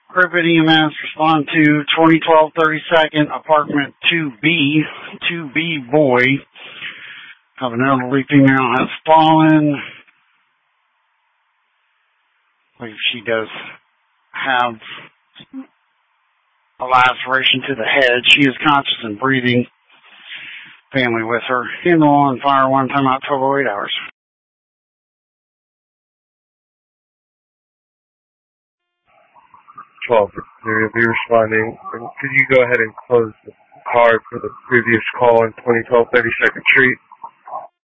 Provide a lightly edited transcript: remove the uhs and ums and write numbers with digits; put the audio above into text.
Griffin EMS respond to 2012 32nd, apartment 2B, 2B boy. Have an elderly female has fallen. I believe she does have a laceration to the head. She is conscious and breathing. Family with her. Handle on fire, one time out, 12:08 hours. 12, you'll be responding. Could you go ahead and close the card for the previous call on 2012 32nd Street?